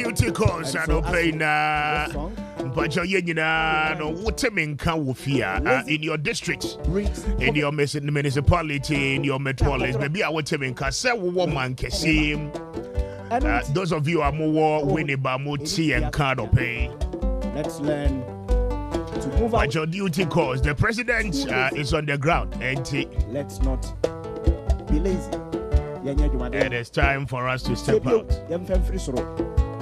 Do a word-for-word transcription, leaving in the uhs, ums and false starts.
duty calls and open na but your yenina no wotemenka wofia in your district, in your municipality, in your metropolis. Maybe I wotemenka say woman kesim. Those of you are more winning by Muti and card or pay. Let's learn to move but out. your duty calls. The president uh, is on the ground, and let's not be lazy. it is time for us to step out.